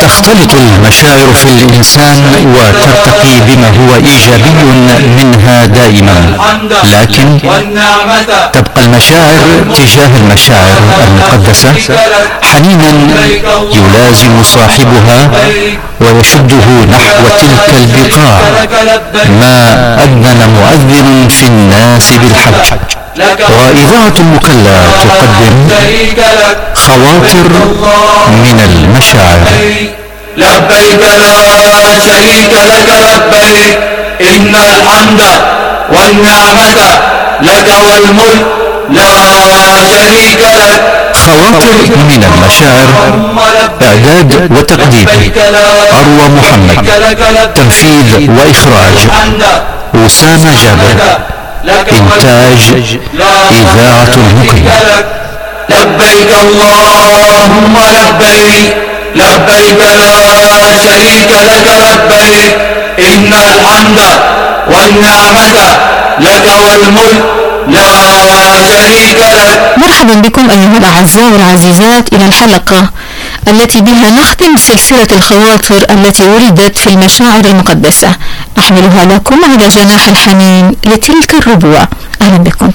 تختلط المشاعر في الإنسان وترتقي بما هو إيجابي منها دائما، لكن تبقى المشاعر تجاه المشاعر المقدسة حنينا يلازم صاحبها ويشده نحو تلك البقاع، ما أذن مؤذن في الناس بالحج. وإذاعة المكلا تقدم خواطر من المشاعر. لبيك لا شريك لك لبيك، إن الحمد والنعمة لك والملك لا شريك لك. خواطر من المشاعر، إعداد وتقديم أروى محمد، تنفيذ وإخراج أسامة جابر، إنتاج إذاعة المكلا. لبيك اللهم لبيك، لبيك لا شريك لك لبيك، إن الحمد والنعمة لك والملك لا شريك لك. مرحبا بكم أيها الأعزاء والعزيزات إلى الحلقة التي بها نختم سلسلة الخواطر التي ولدت في المشاعر المقدسة، أحملها لكم على جناح الحنين لتلك الربوة. أهلا بكم.